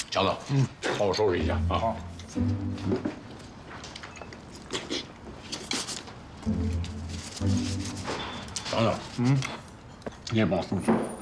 强子，帮我收拾一下啊。好。强子，你也帮我送去。